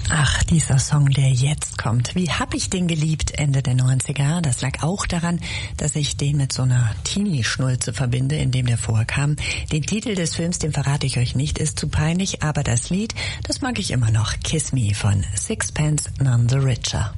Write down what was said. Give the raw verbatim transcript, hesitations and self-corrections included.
Ach, dieser Song, der jetzt kommt. Wie hab ich den geliebt Ende der neunziger? Das lag auch daran, dass ich den mit so einer Teenie-Schnulze verbinde, in dem der vorkam. Den Titel des Films, den verrate ich euch nicht, ist zu peinlich, aber das Lied, das mag ich immer noch. Kiss Me von Sixpence None the Richer.